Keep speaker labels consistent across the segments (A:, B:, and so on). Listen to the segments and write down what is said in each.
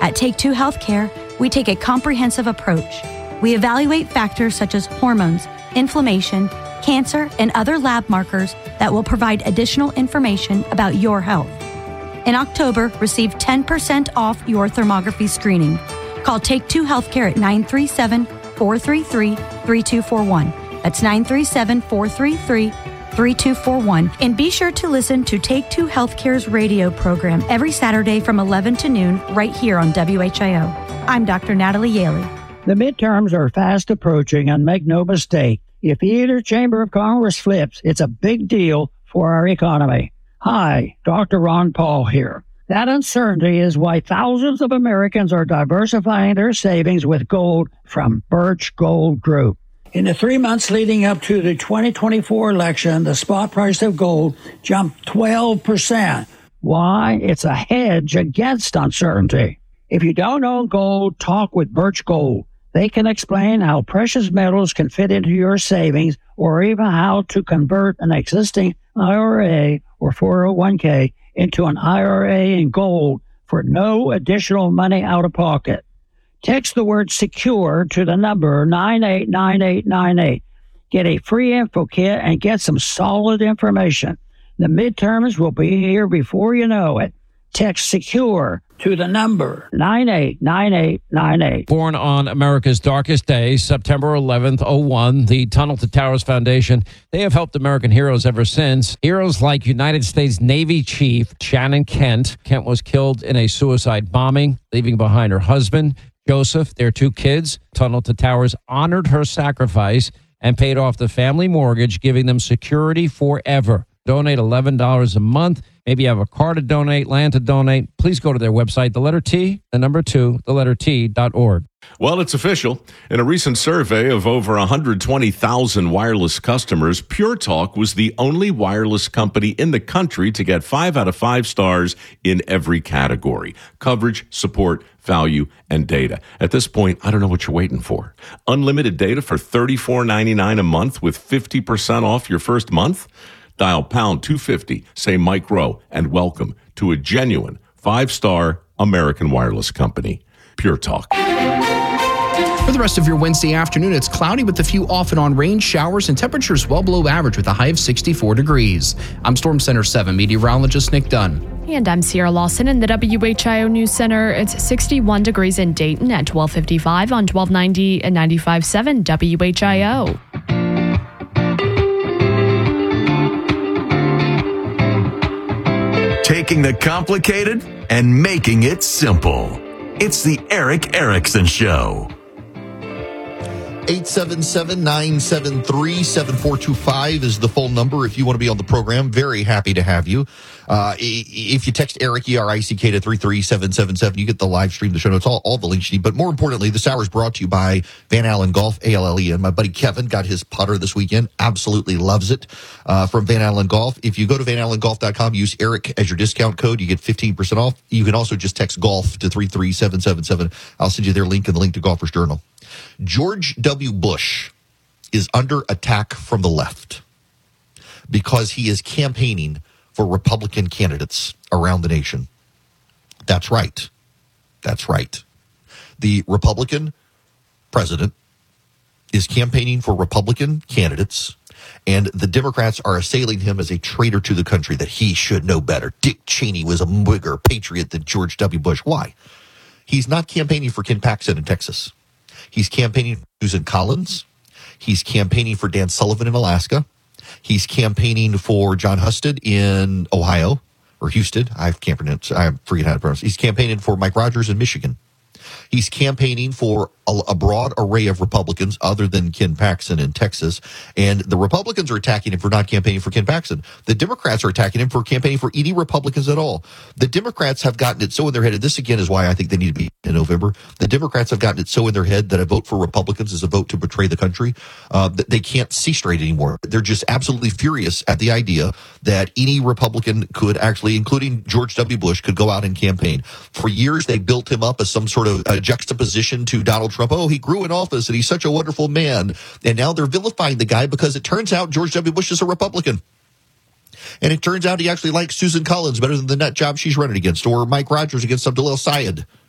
A: At Take Two Healthcare, we take a comprehensive approach. We evaluate factors such as hormones, inflammation, cancer, and other lab markers that will provide additional information about your health. In October, receive 10% off your thermography screening. Call Take Two Healthcare at 937-433-3241. That's 937-433-3241. And be sure to listen to Take Two Healthcare's radio program every Saturday from 11 to noon right here on WHIO. I'm Dr. Natalie Yaley.
B: The midterms are fast approaching, and make no mistake, if either chamber of Congress flips, it's a big deal for our economy. Hi, Dr. Ron Paul here. That uncertainty is why thousands of Americans are diversifying their savings with gold from Birch Gold Group. In the 3 months leading up to the 2024 election, the spot price of gold jumped 12%. Why? It's a hedge against uncertainty. If you don't own gold, talk with Birch Gold. They can explain how precious metals can fit into your savings, or even how to convert an existing IRA or 401k into an IRA in gold for no additional money out of pocket. Text the word SECURE to the number 989898. Get a free info kit and get some solid information. The midterms will be here before you know it. Text SECURE to the number 989898.
C: Born on America's darkest day, September 11th, 01, the Tunnel to Towers Foundation, they have helped American heroes ever since. Heroes like United States Navy Chief Shannon Kent. Kent was killed in a suicide bombing, leaving behind her husband, Joseph, their 2 kids. Tunnel to Towers honored her sacrifice and paid off the family mortgage, giving them security forever. Donate $11 a month. Maybe you have a car to donate, land to donate. Please go to their website, the letter T, the number 2, the letter T.org.
D: Well, it's official. In a recent survey of over 120,000 wireless customers, Pure Talk was the only wireless company in the country to get 5 out of 5 stars in every category: coverage, support, value, and data. At this point, I don't know what you're waiting for. Unlimited data for $34.99 a month with 50% off your first month? Dial pound 250, say Mike Rowe, and welcome to a genuine 5-star American wireless company. Pure Talk.
E: For the rest of your Wednesday afternoon, it's cloudy with a few off and on rain showers and temperatures well below average with a high of 64 degrees. I'm Storm Center 7 meteorologist Nick Dunn.
F: And I'm Sierra Lawson in the WHIO News Center. It's 61 degrees in Dayton at 1255 on 1290 and 95.7 WHIO.
G: Taking the complicated and making it simple. It's the Erick Erickson Show.
H: 877-973-7425 is the phone number if you want to be on the program. Very happy to have you. If you text Eric, E-R-I-C-K to 33777, you get the live stream, the show notes, all the links you need. But more importantly, this hour is brought to you by Van Allen Golf, A-L-L-E. And my buddy Kevin got his putter this weekend. Absolutely loves it from Van Allen Golf. If you go to vanallengolf.com, use Eric as your discount code, you get 15% off. You can also just text golf to 33777. I'll send you their link and the link to Golfer's Journal. George W. Bush is under attack from the left because he is campaigning for Republican candidates around the nation. That's right. That's right. The Republican president is campaigning for Republican candidates, and the Democrats are assailing him as a traitor to the country, that he should know better. Dick Cheney was a bigger patriot than George W. Bush. Why? He's not campaigning for Ken Paxton in Texas. He's campaigning for Susan Collins. He's campaigning for Dan Sullivan in Alaska. He's campaigning for John Husted in Ohio, or Houston. I can't pronounce. I forget how to pronounce. He's campaigning for Mike Rogers in Michigan. He's campaigning for a broad array of Republicans other than Ken Paxton in Texas. And the Republicans are attacking him for not campaigning for Ken Paxton. The Democrats are attacking him for campaigning for any Republicans at all. The Democrats have gotten it so in their head, and this again is why I think they need to be in November. The Democrats have gotten it so in their head that a vote for Republicans is a vote to betray the country, that they can't see straight anymore. They're just absolutely furious at the idea that any Republican could actually, including George W. Bush, could go out and campaign. For years, they built him up as some sort of juxtaposition to Donald Trump. Oh, he grew in office and he's such a wonderful man. And now they're vilifying the guy because it turns out George W. Bush is a Republican. And it turns out he actually likes Susan Collins better than the nut job she's running against, or Mike Rogers against Abdullah Syed.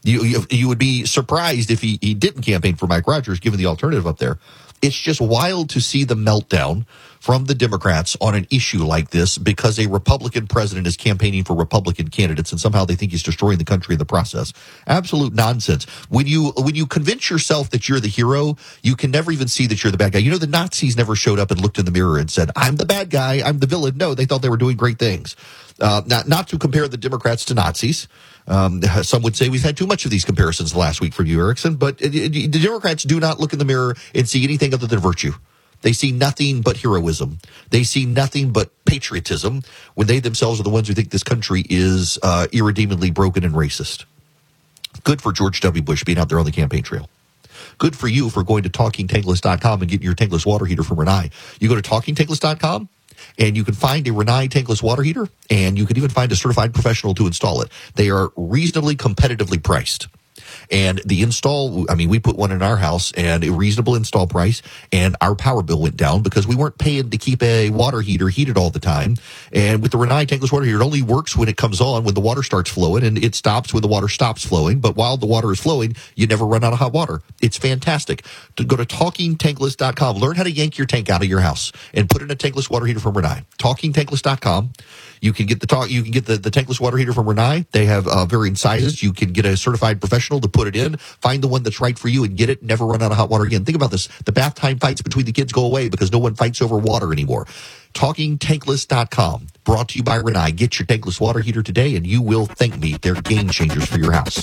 H: You would be surprised if he didn't campaign for Mike Rogers, given the alternative up there. It's just wild to see the meltdown from the Democrats on an issue like this because a Republican president is campaigning for Republican candidates and somehow they think he's destroying the country in the process. Absolute nonsense. When you convince yourself that you're the hero, you can never even see that you're the bad guy. You know, the Nazis never showed up and looked in the mirror and said, I'm the bad guy, I'm the villain. No, they thought they were doing great things. Not to compare the Democrats to Nazis. Some would say we've had too much of these comparisons last week from you, Erickson, but the Democrats do not look in the mirror and see anything other than virtue. They see nothing but heroism. They see nothing but patriotism when they themselves are the ones who think this country is irredeemably broken and racist. Good for George W. Bush being out there on the campaign trail. Good for you for going to TalkingTankless.com and getting your tankless water heater from Rinnai. You go to TalkingTankless.com and you can find a Rinnai tankless water heater, and you can even find a certified professional to install it. They are reasonably competitively priced. And the install, I mean, we put one in our house and a reasonable install price, and our power bill went down because we weren't paying to keep a water heater heated all the time. And with the Rinnai tankless water heater, it only works when it comes on, when the water starts flowing, and it stops when the water stops flowing. But while the water is flowing, you never run out of hot water. It's fantastic. To go to TalkingTankless.com, learn how to yank your tank out of your house and put in a tankless water heater from Rinnai. TalkingTankless.com. You can get the tankless water heater from Rinnai. They have varying sizes. You can get a certified professional to put it in, find the one that's right for you and get it, never run out of hot water again. Think about this. The bath time fights between the kids go away because no one fights over water anymore. TalkingTankless.com, brought to you by Rinnai. Get your tankless water heater today and you will thank me. They're game changers for your house.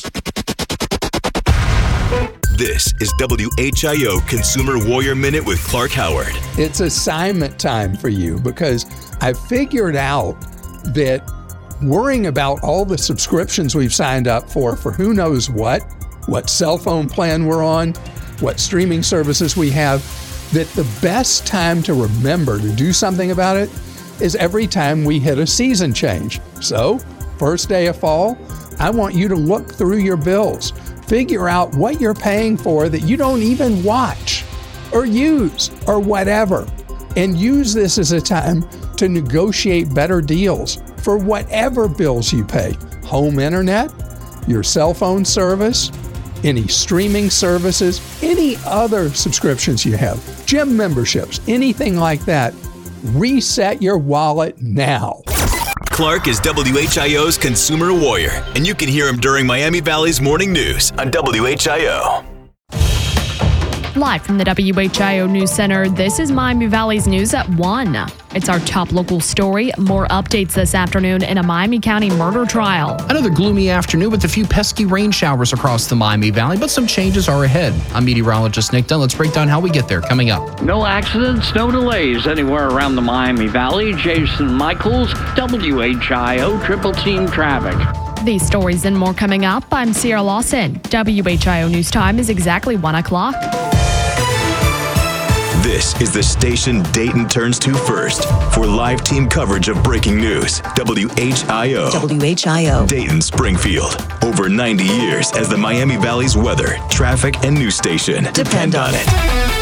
G: This is WHIO Consumer Warrior Minute with Clark Howard.
I: It's assignment time for you because I figured out that worrying about all the subscriptions we've signed up for who knows what cell phone plan we're on, what streaming services we have, that the best time to remember to do something about it is every time we hit a season change. So, first day of fall, I want you to look through your bills, figure out what you're paying for that you don't even watch or use or whatever, and use this as a time to negotiate better deals for whatever bills you pay. Home internet, your cell phone service, any streaming services, any other subscriptions you have, gym memberships, anything like that. Reset your wallet now.
G: Clark is WHIO's Consumer Warrior, and you can hear him during Miami Valley's Morning News on WHIO.
F: Live from the WHIO News Center, this is Miami Valley's News at 1. It's our top local story. More updates this afternoon in a Miami County murder trial.
E: Another gloomy afternoon with a few pesky rain showers across the Miami Valley, but some changes are ahead. I'm meteorologist Nick Dunn. Let's break down how we get there coming up.
J: No accidents, no delays anywhere around the Miami Valley. Jason Michaels, WHIO Triple Team Traffic.
F: These stories and more coming up. I'm Sierra Lawson. WHIO News Time is exactly 1 o'clock.
G: This is the station Dayton turns to first for live team coverage of breaking news. WHIO.
K: WHIO.
G: Dayton Springfield. Over 90 years as the Miami Valley's weather, traffic, and news station. Depend on it.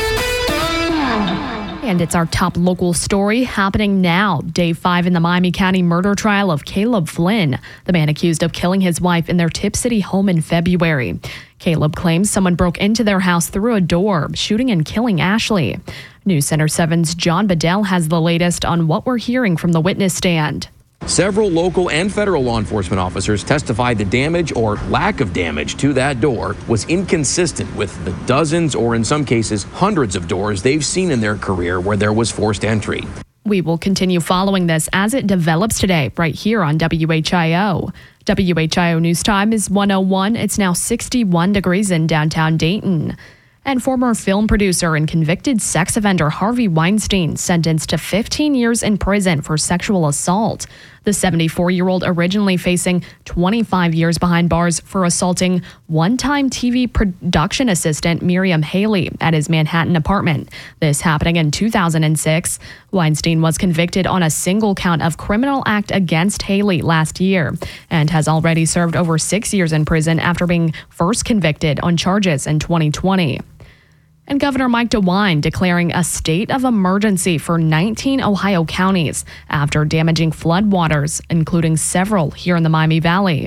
F: And it's our top local story happening now. Day 5 in the Miami County murder trial of Caleb Flynn, the man accused of killing his wife in their Tip City home in February. Caleb claims someone broke into their house through a door, shooting and killing Ashley. News Center 7's John Bedell has the latest on what we're hearing from the witness stand.
L: Several local and federal law enforcement officers testified the damage or lack of damage to that door was inconsistent with the dozens or in some cases hundreds of doors they've seen in their career where there was forced entry.
F: We will continue following this as it develops today right here on WHIO. WHIO News Time is 1:01. It's now 61 degrees in downtown Dayton. And former film producer and convicted sex offender Harvey Weinstein sentenced to 15 years in prison for sexual assault. The 74-year-old originally facing 25 years behind bars for assaulting one-time TV production assistant Miriam Haley at his Manhattan apartment. This happening in 2006. Weinstein was convicted on a single count of criminal act against Haley last year and has already served over 6 years in prison after being first convicted on charges in 2020. And Governor Mike DeWine declaring a state of emergency for 19 Ohio counties after damaging floodwaters, including several here in the Miami Valley.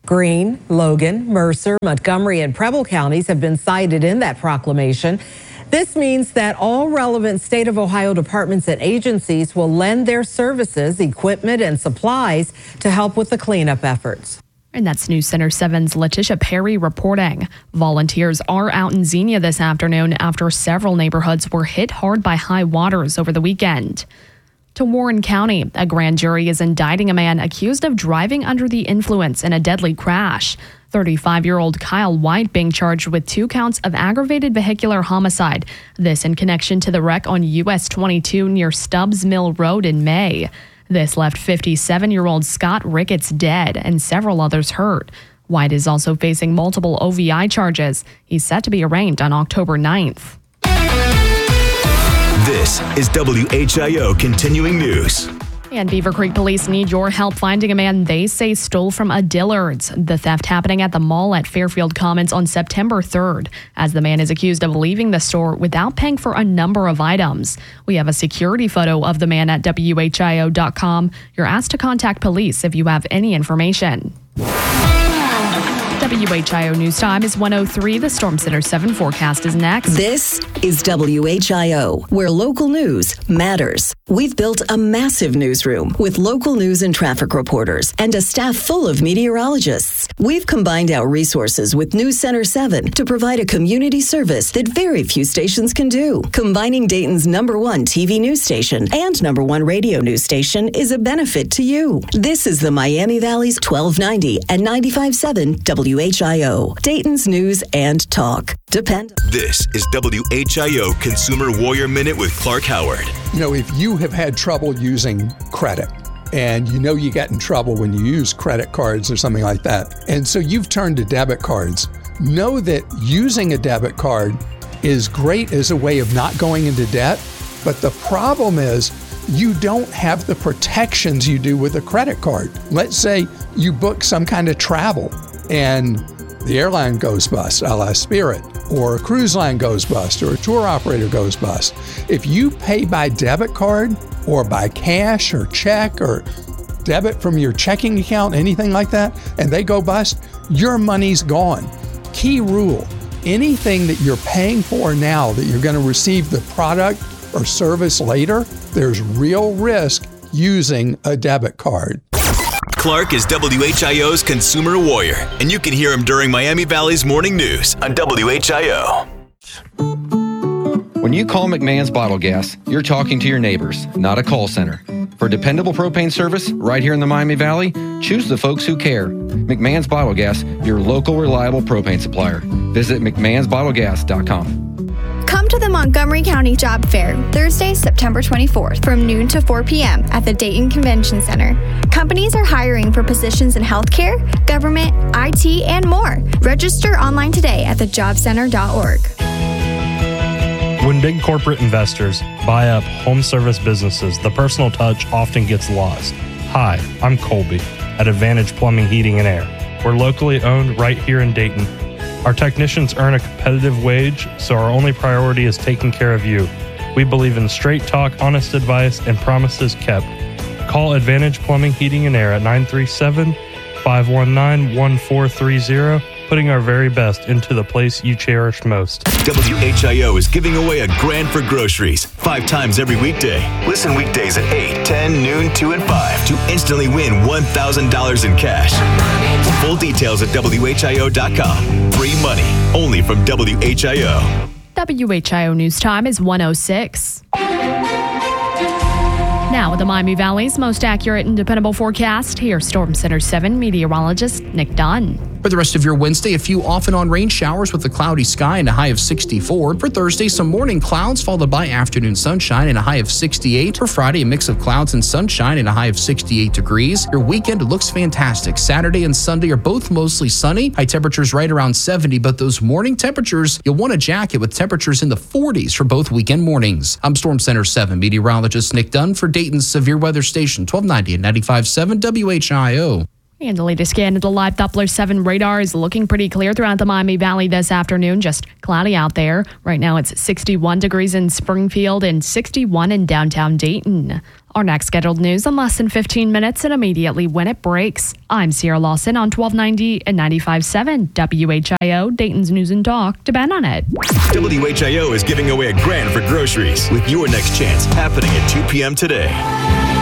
K: Greene, Logan, Mercer, Montgomery, and Preble counties have been cited in that proclamation. This means that all relevant state of Ohio departments and agencies will lend their services, equipment, and supplies to help with the cleanup efforts.
F: And that's News Center 7's Letitia Perry reporting. Volunteers are out in Xenia this afternoon after several neighborhoods were hit hard by high waters over the weekend. To Warren County, a grand jury is indicting a man accused of driving under the influence in a deadly crash. 35-year-old Kyle White being charged with 2 counts of aggravated vehicular homicide. This in connection to the wreck on US 22 near Stubbs Mill Road in May. This left 57-year-old Scott Ricketts dead and several others hurt. White is also facing multiple OVI charges. He's set to be arraigned on October 9th.
G: This is WHIO Continuing News.
F: And Beaver Creek police need your help finding a man they say stole from a Dillard's. The theft happening at the mall at Fairfield Commons on September 3rd, as the man is accused of leaving the store without paying for a number of items. We have a security photo of the man at WHIO.com. You're asked to contact police if you have any information. WHIO News Time is 1:03. The Storm Center 7 forecast is next.
M: This is WHIO, where local news matters. We've built a massive newsroom with local news and traffic reporters and a staff full of meteorologists. We've combined our resources with News Center 7 to provide a community service that very few stations can do. Combining Dayton's #1 TV news station and #1 radio news station is a benefit to you. This is the Miami Valley's 1290 and 95.7 WHIO, Dayton's news and talk. Depend.
G: This is WHIO Consumer Warrior Minute with Clark Howard.
I: You know, if you have had trouble using credit, and you know you get in trouble when you use credit cards or something like that, and so you've turned to debit cards, know that using a debit card is great as a way of not going into debt, but the problem is you don't have the protections you do with a credit card. Let's say you book some kind of travel and the airline goes bust, a la Spirit, or a cruise line goes bust, or a tour operator goes bust. If you pay by debit card or by cash or check or debit from your checking account, anything like that, and they go bust, your money's gone. Key rule, anything that you're paying for now that you're going to receive the product or service later, there's real risk using a debit card.
G: Clark is WHIO's Consumer Warrior, and you can hear him during Miami Valley's Morning News on WHIO.
L: When you call McMahon's Bottle Gas, you're talking to your neighbors, not a call center. For dependable propane service right here in the Miami Valley, choose the folks who care. McMahon's Bottle Gas, your local reliable propane supplier. Visit McMahon'sBottleGas.com.
N: Come to the Montgomery County Job Fair, Thursday, September 24th, from noon to 4 p.m. at the Dayton Convention Center. Companies are hiring for positions in healthcare, government, IT, and more. Register online today at thejobcenter.org.
O: When big corporate investors buy up home service businesses, the personal touch often gets lost. Hi, I'm Colby at Advantage Plumbing, Heating, and Air. We're locally owned right here in Dayton. Our technicians earn a competitive wage, so our only priority is taking care of you. We believe in straight talk, honest advice, and promises kept. Call Advantage Plumbing, Heating, and Air at 937-519-1430, putting our very best into the place you cherish most.
G: WHIO is giving away a grand for groceries 5 times every weekday. Listen weekdays at 8, 10, noon, 2, and 5 to instantly win $1,000 in cash. Full details at WHIO.com. Free money only from WHIO.
F: WHIO News Time is 1:06. Now with the Miami Valley's most accurate and dependable forecast, here's Storm Center 7 meteorologist Nick Dunn.
E: For the rest of your Wednesday, a few off and on rain showers with a cloudy sky and a high of 64. For Thursday, some morning clouds followed by afternoon sunshine and a high of 68. For Friday, a mix of clouds and sunshine and a high of 68 degrees. Your weekend looks fantastic. Saturday and Sunday are both mostly sunny. High temperatures right around 70, but those morning temperatures, you'll want a jacket with temperatures in the 40s for both weekend mornings. I'm Storm Center 7 meteorologist Nick Dunn for Dayton's Severe Weather Station, 1290 and 95.7 WHIO.
F: And the latest scan of the live Doppler 7 radar is looking pretty clear throughout the Miami Valley this afternoon. Just cloudy out there. Right now it's 61 degrees in Springfield and 61 in downtown Dayton. Our next scheduled news in less than 15 minutes and immediately when it breaks. I'm Sierra Lawson on 1290 and 95.7 WHIO, Dayton's News and Talk. Depend on it.
G: WHIO is giving away $1,000 for groceries with your next chance happening at 2 p.m. today.